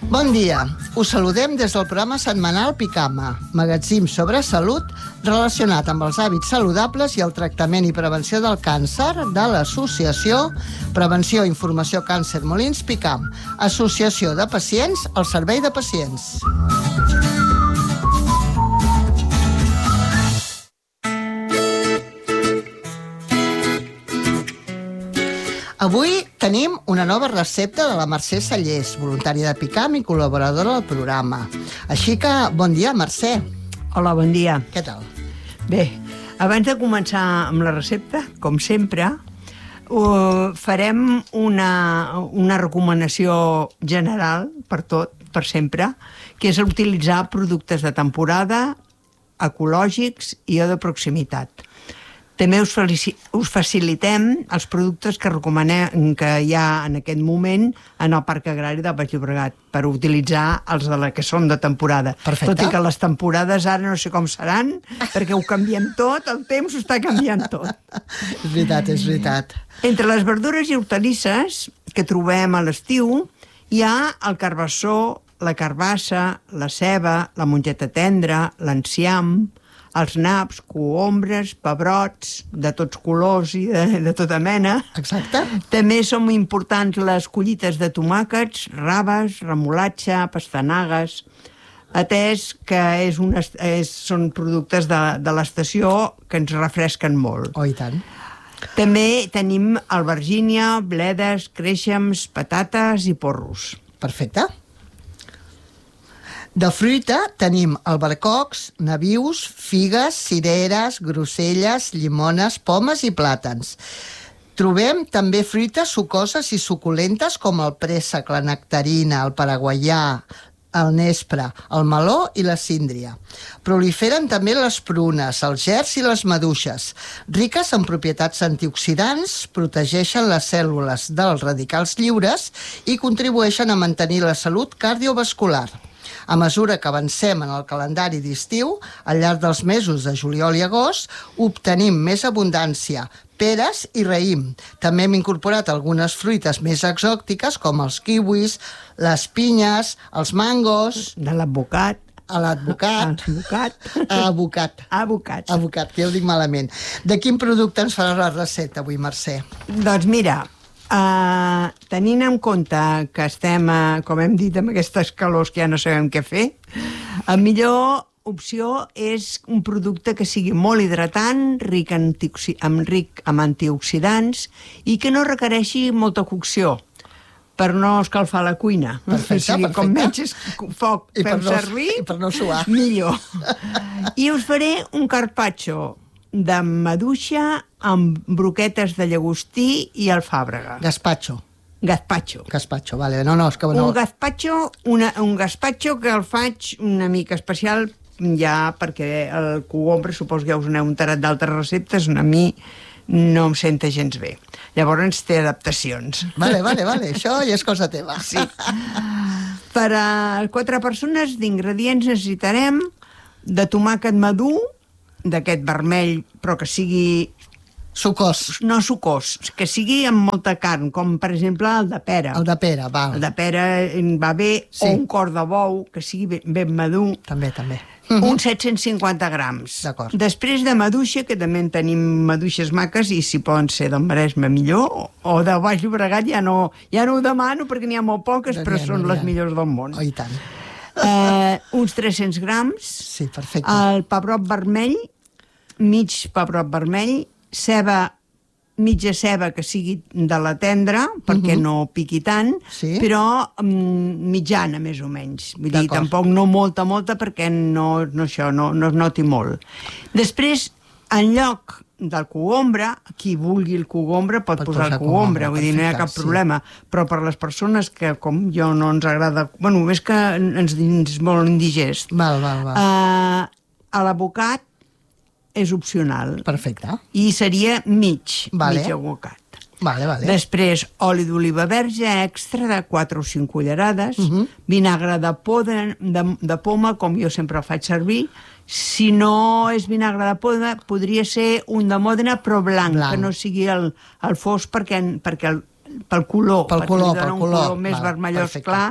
Bon dia. Us saludem des del programa setmanal Picama, magatzim sobre salut relacionat amb els hàbits saludables i el tractament i prevenció del càncer de l'associació Prevenció i Informació Càncer Molins Picam, associació de pacients al servei de pacients. Avui tenim una nova recepta de la Mercè Sallés, voluntària de Picam i col·laboradora del programa. Així que, bon dia, Mercè. Hola, bon dia. Què tal? Bé, abans de començar amb la recepta, com sempre, farem una recomanació general per tot, per sempre, que és utilitzar productes de temporada, ecològics i de proximitat. També us facilitem els productes que recomanem que hi ha en aquest moment en el Parc Agrari del Baix Llobregat per utilitzar els que són de temporada. Perfecte. Tot i que les temporades ara no sé com seran, perquè ho canviem tot, el temps ho està canviant tot. És veritat, és veritat. Entre les verdures i hortalisses que trobem a l'estiu hi ha el carbassó, la carbassa, la ceba, la mongeta tendra, l'enciam, els naps, cogombres, pebrots, de tots colors i de tota mena. Exacte. També són importants les collites de tomàquets, raves, remolatxa, pastanagues, atès que són productes de l'estació que ens refresquen molt. Oh, i tant. També tenim albergínia, bledes, créixems, patates i porros. Perfecte. De fruita tenim albercocs, nabius, figues, cireres, groselles, llimones, pomes i plàtans. Trobem també fruites sucoses i suculentes com el préssec, la nectarina, el paraguaià, el nespre, el meló i la síndria. Proliferen també les prunes, els gerds i les maduixes. Riques en propietats antioxidants, protegeixen les cèl·lules dels radicals lliures i contribueixen a mantenir la salut cardiovascular. A mesura que avancem en el calendari d'estiu, al llarg dels mesos de juliol i agost, obtenim més abundància, peres i raïm. També hem incorporat algunes fruites més exòtiques, com els kiwis, les pinyes, els mangos... De l'advocat. Abocat, que ja ho dic malament. De quin producte ens farà la recepta avui, Mercè? Doncs mira... tenint en compte que estem, com hem dit, amb aquestes calors que ja no sabem què fer, la millor opció és un producte que sigui molt hidratant, ric amb antioxidants i que no requereixi molta cocció per no escalfar la cuina. Perfecte. Com menys foc fem servir, i per no suar. Millor. I us faré un carpaccio de maduixa amb broquetes de llagostí i alfàbrega. Gazpacho, vale. No, és que... Un gazpacho que el faig una mica especial ja perquè el cogombre, suposo que ja us n'heu enterat d'altres receptes, a mi no em senta gens bé. Llavors té adaptacions. Vale, això ja és cosa teva. Sí. Per a 4 persones d'ingredients necessitarem de tomàquet madur, d'aquest vermell, però que sigui... Sucós. No sucós, que sigui amb molta carn, com per exemple el de pera. El de pera, val. El de pera va bé, sí. O un cor de bou, que sigui ben madur. També. Uns 750 grams. D'acord. Després de maduixa, que també en tenim maduixes maques, i si poden ser del Maresme millor, o de Baix Llobregat ja no ho demano perquè n'hi ha molt poques, però són les millors del món. Oh, i tant. Uns 300 grams. Sí, perfecte. El pebrot vermell, mig pebrot vermell, mitja ceba que sigui de la tendra, perquè no piqui tant, sí. Però mitjana, més o menys. Vull dir, tampoc no molta, perquè no es noti molt. Després, en lloc del cogombre, qui vulgui el cogombre pot posar el cogombre, vull dir, no hi ha cap problema, però per les persones que, com jo, no ens agrada... Bueno, és que ens és molt indigest. Val. A l'abocat és opcional. Perfecte. I seria mig aguacat. Vale. Després, oli d'oliva verge extra de 4 o 5 cullerades, vinagre de poma, com jo sempre el faig servir. Si no és vinagre de poma, podria ser un de Mòdena, però blanc. Que no sigui el fosc, perquè pel color, pel color un color més vermellós clar,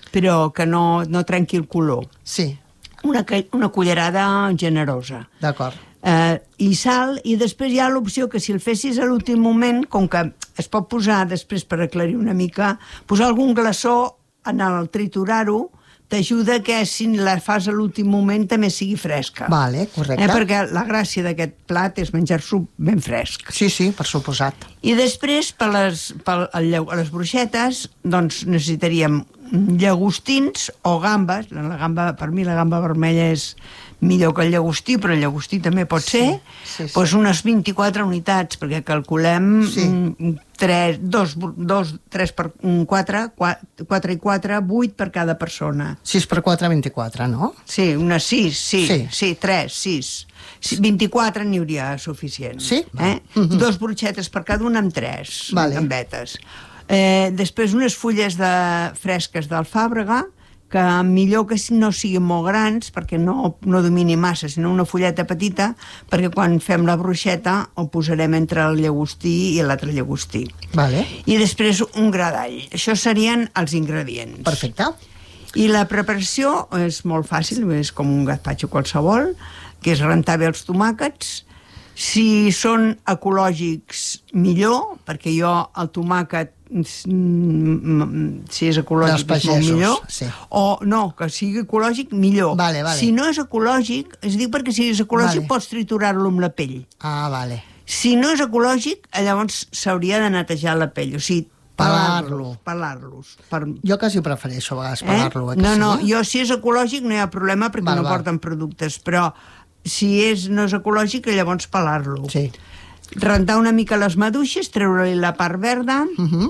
però que no trenqui el color. Sí. Una cullerada generosa. D'acord. I sal, i després hi ha l'opció que si el fessis a l'últim moment, com que es pot posar després per aclarir una mica, posar algun glaçó en el triturar-ho, t'ajuda que si la fas a l'últim moment també sigui fresca. Vale, correcte. Perquè la gràcia d'aquest plat és menjar-s'ho ben fresc. Sí, per suposat. I després, per les bruixetes, doncs necessitaríem llagostins o gambes. Per mi la gamba vermella és millor que el llagostí, però el llagostí també pot ser. Doncs unes 24 unitats, perquè calculem 3 per 4, 4 i 4, 8 per cada persona. 6 per 4, 24, no? Sí, unes 6, sí, 3, 6. 24 n'hi hauria suficient. Sí? Dos bruixetes per cada una amb 3 gambetes. Després unes fulles fresques d'alfàbrega, que millor que no siguin molt grans, perquè no domini massa, sinó una fulleta petita, perquè quan fem la bruixeta ho posarem entre el llagostí i l'altre llagostí. I després un gra d'all. Això serien els ingredients. Perfecte. I la preparació és molt fàcil, és com un gazpacho qualsevol, que és rentar bé els tomàquets. Si són ecològics, millor, perquè jo el tomàquet, si és ecològic és molt millor, o no, que sigui ecològic millor. Si no és ecològic, es diu perquè si és ecològic pots triturar-lo amb la pell. Si no és ecològic, llavors s'hauria de netejar la pell, o sigui, pelar-los. Jo quasi prefereixo a vegades pelar-lo. No, jo si és ecològic no hi ha problema perquè no porten productes, però si no és ecològic, llavors pelar-lo. Rentar una mica les maduixes, treure-li la part verda,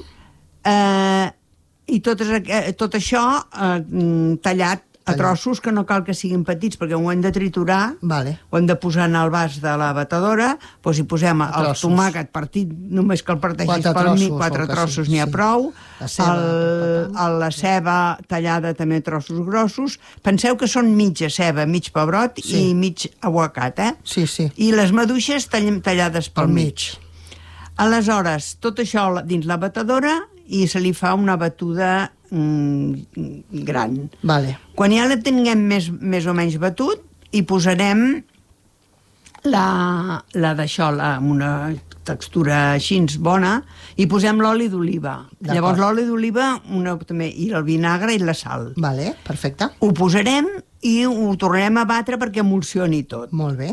i tot això tallat a trossos, que no cal que siguin petits, perquè ho hem de triturar, ho hem de posar en el vas de la batedora, doncs hi posem el tomàquet partit, només que el parteixis per mi, 4 trossos n'hi ha prou, la ceba tallada també a trossos grossos, penseu que són mitja ceba, mig pebrot i mig aguacat, i les maduixes tallades pel mig. Aleshores, tot això dins la batedora i se li fa una batuda gran. Quan ja la tinguem més o menys batut, hi posarem la d'això, amb una textura així bona, i posem l'oli d'oliva. Llavors l'oli d'oliva i el vinagre i la sal. Perfecte. Ho posarem i ho tornarem a batre perquè emulsioni tot. Molt bé.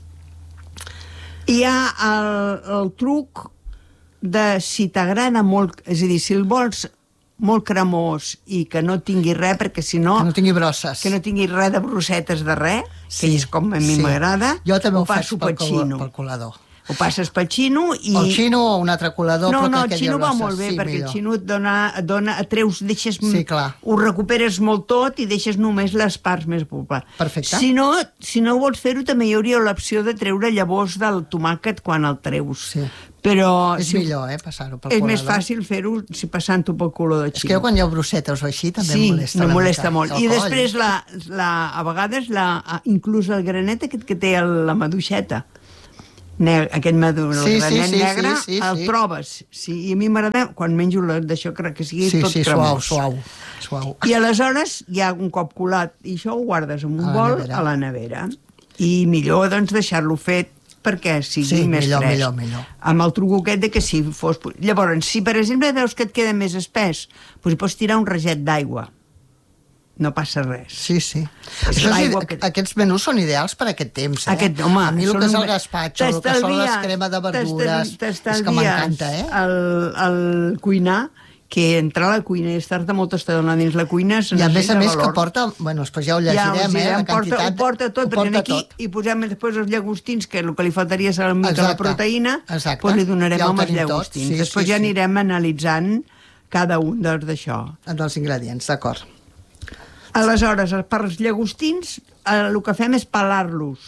Hi ha el truc de si t'agrada molt, és a dir, si el vols molt cremós i que no tingui res, perquè si no... Que no tingui brosses. Que no tingui res de brossetes de res, que és com a mi m'agrada. Jo també ho faig pel colador. Ho passes pel xino i... El xino o un altre colador, però no, el xino va molt bé, perquè el xino et dona, treus, deixes... Ho recuperes molt tot i deixes només les parts més pulpes. Passar. Si no vols fer-ho, també hi hauria l'opció de treure llavors del tomàquet quan el treus. Però... És millor, passar-ho pel colador. És més fàcil fer-ho si passant-ho pel colador xino. És que quan hi ha brossetes o així també molesta una mica. Sí, molesta molt. I després, a vegades, inclús el granet aquest que té la maduixeta, aquest granet negre, el trobes. I a mi m'agrada, quan menjo d'això, crec que sigui tot cremós. Suau. I aleshores, ja un cop colat, i això ho guardes en un bol a la nevera. I millor, doncs, deixar-lo fet perquè sigui més fresc. Millor. Amb el truc aquest de que si fos... Llavors, si per exemple veus que et queda més espès, doncs hi pots tirar un raget d'aigua. No passa res. Aquests menús són ideals per aquest temps, a mi el que és el gazpacho, el que són les cremes de verdures, és que m'encanta, el cuinar, que entrar a la cuina i estar-te molta estona dins la cuina... I a més que porta... Bueno, després ja ho llegirem, la quantitat... Ho porta tot, perquè aquí hi posem després els llagostins, que el que li faltaria serà una mica la proteïna, doncs li donarem amb els llagostins. Després ja anirem analitzant cada un d'això. Dels ingredients, d'acord. Aleshores, per als llagostins, el que fem és pelar-los.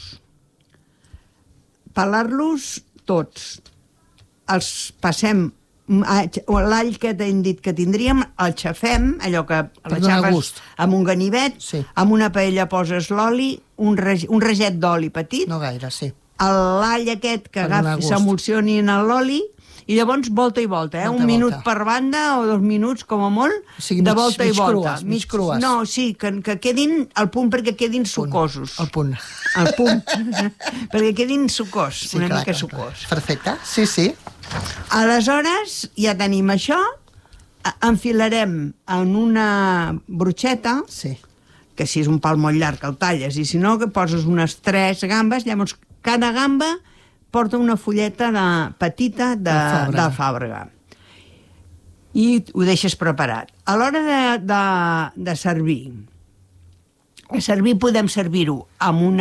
Pelar-los tots. Els passem... L'all que t'hem dit que tindríem, el xafem, allò que l'aixafes amb un ganivet, amb una paella poses l'oli, un raget d'oli petit, no gaire, l'all aquest que s'emulsioni en l'oli, i llavors volta i volta, Volta i un minut volta. per banda o 2 minuts, com a molt, O sigui, de mig- volta i mig volta. crues, mig crues. No, sí, que quedin al punt perquè quedin sucosos. El punt. Al punt. Perquè quedin sucós, Sí, una clar, mica clar, sucós. clar. Perfecte, sí, sí. Aleshores, ja tenim això, enfilarem en una brotxeta, Sí. que si és un pal molt llarg el talles, i si no, que poses unes 3 gambes, llavors cada gamba porta una fulleta petita de fàbrega. I ho deixes preparat. A l'hora de servir, podem servir-ho amb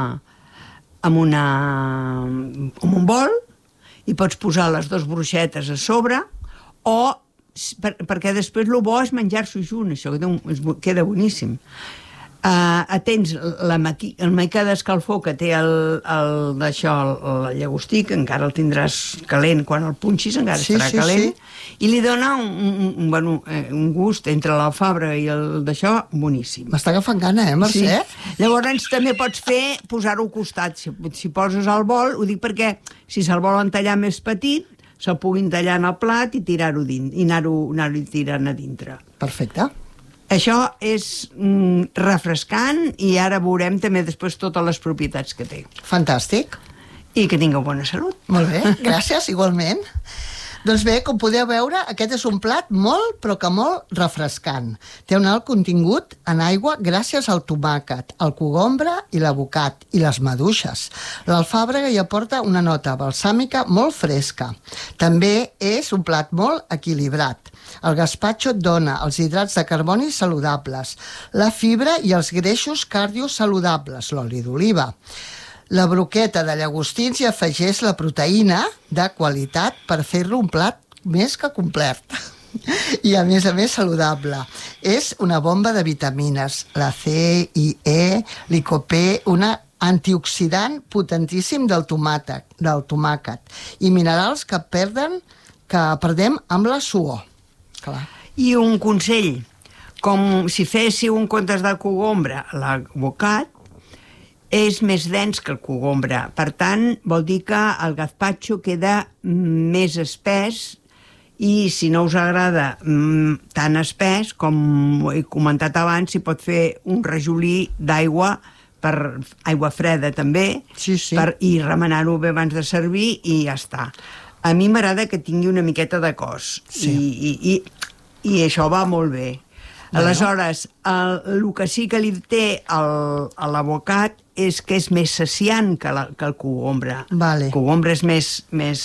un bol, i pots posar les 2 bruixetes a sobre, o perquè després el bo és menjar-s'ho junt, això queda boníssim. Tens el mica d'escalfor que té el llagostí, que encara el tindràs calent quan el punxis, encara estarà calent, i li dona un gust entre la fàbrega i el d'això boníssim. M'està agafant gana, Mercè? Sí. Llavors també pots posar-ho al costat. Si poses el bol, ho dic perquè si se'l volen tallar més petit, se'l puguin tallar en el plat i tirar-ho dins, i anar-ho tirant a dintre. Perfecte. Això és refrescant, i ara veurem també després totes les propietats que té. Fantàstic. I que tingueu bona salut. Molt bé, gràcies, igualment. Doncs bé, com podeu veure, aquest és un plat molt, però que molt refrescant. Té un alt contingut en aigua gràcies al tomàquet, el cogombre i l'abocat, i les maduixes. L'alfàbrega hi aporta una nota balsàmica molt fresca. També és un plat molt equilibrat. El gaspatxo et dona els hidrats de carboni saludables, la fibra i els greixos cardiosaludables, l'oli d'oliva. La broqueta de llagostins hi afegeix la proteïna de qualitat per fer-lo un plat més que complet. I a més saludable. És una bomba de vitamines, la C i E, licopè, una antioxidant potentíssim del tomàquet i minerals que perdem amb la suor. Clar. I un consell, com si féssiu en comptes del cogombre l'abocat, és més dens que el cogombre. Per tant, vol dir que el gazpacho queda més espès, i si no us agrada tan espès, com he comentat abans, s'hi pot fer un rajolí d'aigua, per aigua freda també, i remenar-ho bé abans de servir, i ja està. A mi m'agrada que tingui una miqueta de cos, i això va molt bé. Aleshores, el que sí que li té a l'abocat és que és més saciant que el cogombre. El cogombre és menys,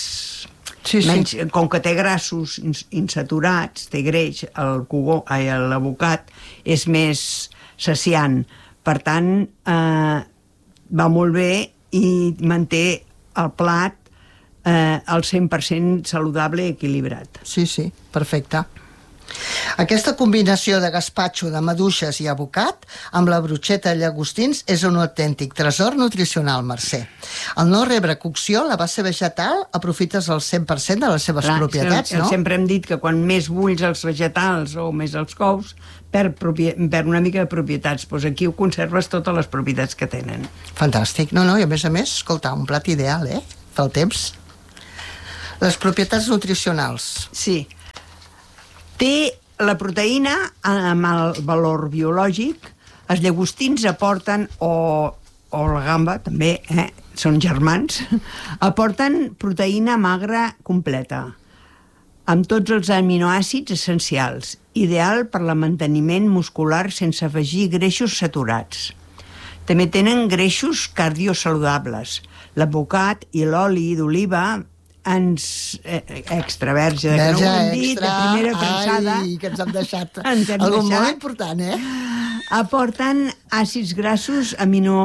com que té grassos insaturats, té greix, l'abocat és més saciant. Per tant, va molt bé i manté el plat al 100% saludable i equilibrat. Sí, perfecte. Aquesta combinació de gaspatxo, de maduixes i abocat amb la brotxeta de llagostins és un autèntic tresor nutricional, Mercè. Al no rebre cocció, la base vegetal aprofites el 100% de les seves propietats, no? Sempre hem dit que quan més bulls els vegetals o més els cous, perd una mica de propietats. Doncs aquí ho conserves totes les propietats que tenen. Fantàstic. No, i a més, escolta, un plat ideal, Fa el temps. Les propietats nutricionals. Sí. Té la proteïna amb el valor biològic. Els llagostins aporten, o la gamba també, són germans, aporten proteïna magra completa, amb tots els aminoàcids essencials, ideal per al manteniment muscular sense afegir greixos saturats. També tenen greixos cardiosaludables. L'abocat i l'oli d'oliva extra verge, que no ho hem dit, de primera pensada. Ai, que ens hem deixat algun molt important, aporten àcids grassos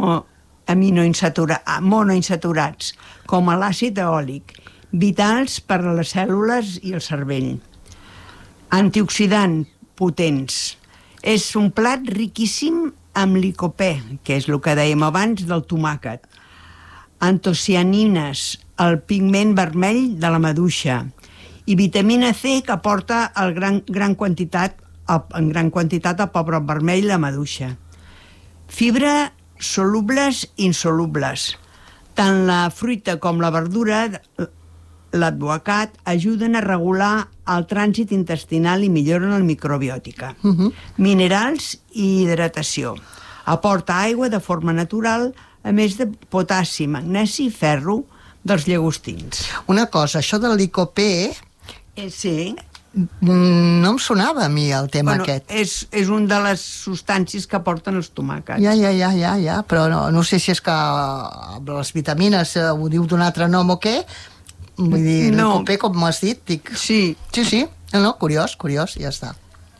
monoinsaturats, com l'àcid eòlic, vitals per a les cèl·lules i el cervell. Antioxidants potents. És un plat riquíssim amb licopè, que és el que dèiem abans del tomàquet. Antocianines, el pigment vermell de la maduixa, i vitamina C, que aporta en gran quantitat el pebrot vermell i la maduixa. Fibra solubles i insolubles. Tant la fruita com la verdura l'advocat ajuden a regular el trànsit intestinal i milloren la microbiòtica. Minerals i hidratació. Aporta aigua de forma natural, a més de potassi, magnesi i ferro dels llagostins. Una cosa, això del licopè... Sí. No em sonava a mi el tema aquest. És un de les substàncies que aporten els tomàquets. Ja, però no sé si és que les vitamines ho diu d'un altre nom o què. Vull dir, licopè, com m'has dit, dic... Sí. Sí, no, curiós, ja està.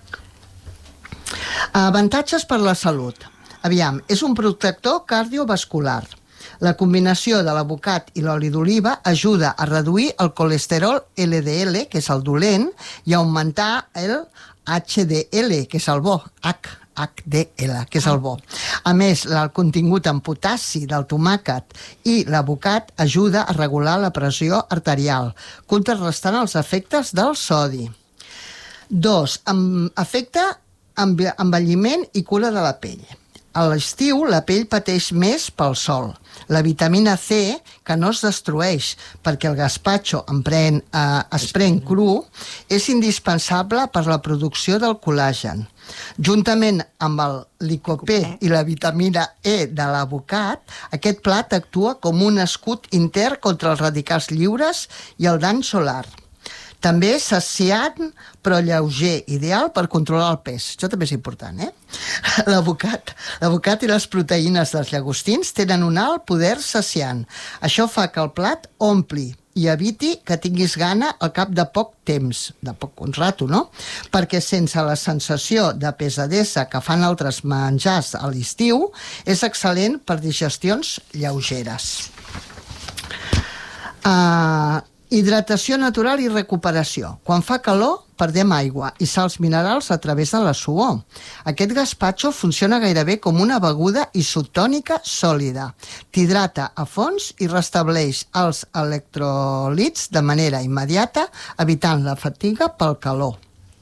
Avantatges per la salut. Aviam, és un protector cardiovascular. La combinació de l'avocat i l'oli d'oliva ajuda a reduir el colesterol LDL, que és el dolent, i a augmentar el HDL, que és el bo, HDL, que és el bo. A més, el contingut en potassi del tomàquet i l'avocat ajuda a regular la pressió arterial, contrarrestant els efectes del sodi. 2. Afecta envelliment i cura de la pell. A l'estiu la pell pateix més pel sol. La vitamina C, que no es destrueix perquè el gazpacho es pren cru, és indispensable per la producció del col·làgen. Juntament amb el licopè i la vitamina E de l'avocat, aquest plat actua com un escut intern contra els radicals lliures i el dany solar. També és saciant, però lleuger, ideal per controlar el pes. Això també és important, L'avocat i les proteïnes dels llagostins tenen un alt poder saciant. Això fa que el plat ompli i eviti que tinguis gana al cap de poc temps, de poc un rato, no? Perquè sense la sensació de pesadesa que fan altres menjars a l'estiu, és excel·lent per digestions lleugeres. Hidratació natural i recuperació. Quan fa calor, perdem aigua i sals minerals a través de la suor. Aquest gazpacho funciona gairebé com una beguda isotònica sòlida. T'hidrata a fons i restableix els electrolits de manera immediata, evitant la fatiga pel calor.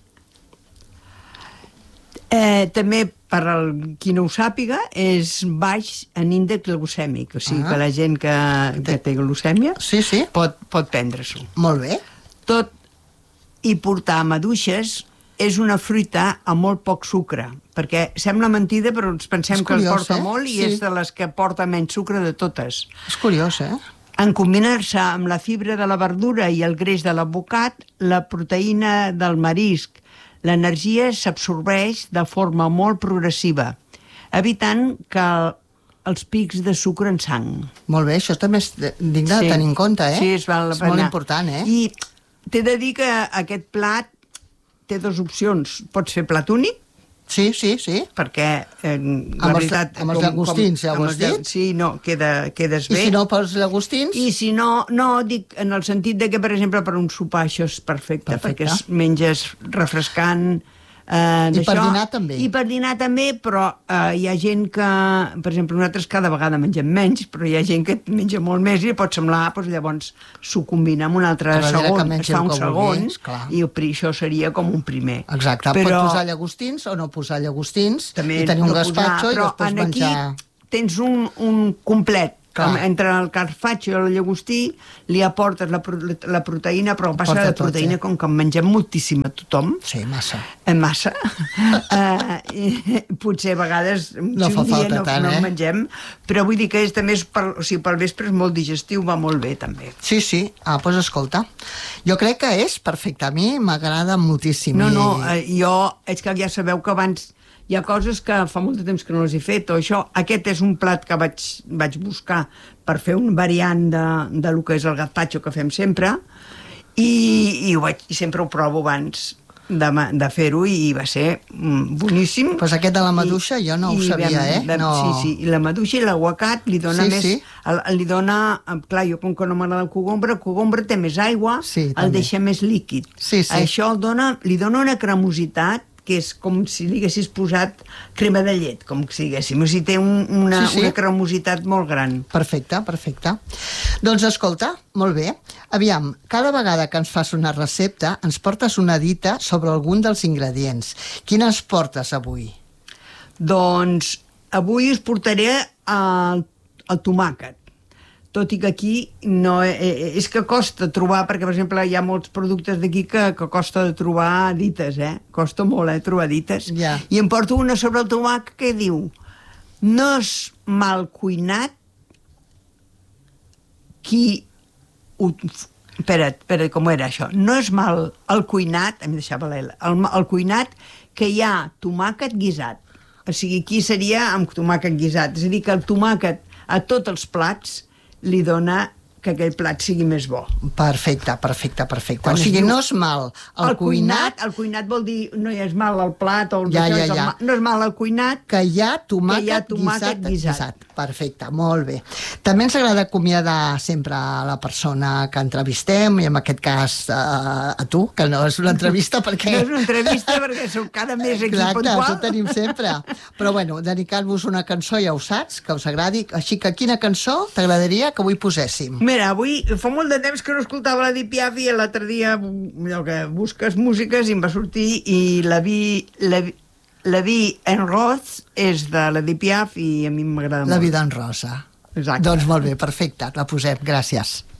També, per qui no ho sàpiga, és baix en índex glucèmic, o sigui que la gent que té glucèmia pot prendre-s'ho. Molt bé. Tot i portar maduixes és una fruita amb molt poc sucre, perquè sembla mentida, però ens pensem que en porta molt i és de les que porta menys sucre de totes. És curiós, En combinar-se amb la fibra de la verdura i el greix de l'avocat, la proteïna del marisc, l'energia s'absorbeix de forma molt progressiva, evitant que els pics de sucre en sang. Molt bé, això també és digne de tenir en compte, Sí, és molt important, I t'he de dir que aquest plat té dues opcions. Pots fer plat únic, Sí. perquè la veritat... Amb els llagostins, ja ho has dit? Sí, no, quedes bé. I si no pels llagostins? I si no, dic en el sentit de que, per exemple, per un sopar això és perfecte. Perquè menges refrescant. I per dinar també. I per dinar també, però hi ha gent que, per exemple, nosaltres cada vegada mengem menys, però hi ha gent que menja molt més i pot semblar, doncs llavors s'ho combina amb un altre segon, es fa un segon, i això seria com un primer. Exacte, pot posar llagostins o no posar llagostins, i tenir un gazpacho i després menjar... Però aquí tens un complet. Entre el carpaccio i el llagostí li aportes la proteïna, però passa la proteïna com que en mengem moltíssim a tothom. Sí, massa. Massa. Potser a vegades no fa falta tant, no en mengem, però vull dir que també pel vespre és molt digestiu, va molt bé també. Sí. Doncs escolta, jo crec que és perfecte. A mi m'agrada moltíssim. No, jo, és que ja sabeu que abans hi ha coses que fa molt de temps que no les he fet, o això, aquest és un plat que vaig buscar per fer un variant de lo que és el gazpacho que fem sempre, i sempre ho provo abans de fer-ho, i va ser boníssim. Doncs aquest de la maduixa jo no ho sabia, Sí, i la maduixa i l'aguacat li dona més... Li dona... Clar, jo com que no m'agrada el cogombre té més aigua, el deixa més líquid. Això li dona una cremositat que és com si li haguessis posat crema de llet, com si diguéssim. O sigui, té una cremositat molt gran. Perfecte. Doncs escolta, molt bé. Aviam, cada vegada que ens fas una recepta ens portes una dita sobre algun dels ingredients. Quines portes avui? Doncs avui us portaré el tomàquet. tot i que aquí no és que costa trobar, perquè, per exemple, hi ha molts productes d'aquí que costa de trobar dites, Costa molt, trobar dites. Ja. I em porto una sobre el tomàquet que diu: no és mal cuinat qui... Espera't, com era això? No és mal el cuinat, a mi deixava l'L, el cuinat que hi ha tomàquet guisat. O sigui, aquí seria amb tomàquet guisat. És a dir, que el tomàquet a tots els plats li dona que aquell plat sigui més bo. Perfecte. O sigui, no és mal el cuinat... El cuinat vol dir no hi és mal el plat o el ja. No és mal el cuinat que hi ha tomàquet guisat. Perfecte, molt bé. També ens agrada acomiadar sempre a la persona que entrevistem, i en aquest cas a tu, que no és una entrevista perquè... No és una entrevista perquè sou cada mes aquí puntual. Clar, això tenim sempre. Però bueno, dedicar-vos una cançó ja ho saps, que us agradi. Així que quina cançó t'agradaria que avui poséssim? Mira, avui fa molt de temps que no escoltava l'Edith Piaf i l'altre dia allò que busques músiques i em va sortir i La vie en rose és de l'Edith Piaf i a mi m'agrada molt. La vida en rosa. Exacte. Doncs molt bé, perfecte, la posem, gràcies.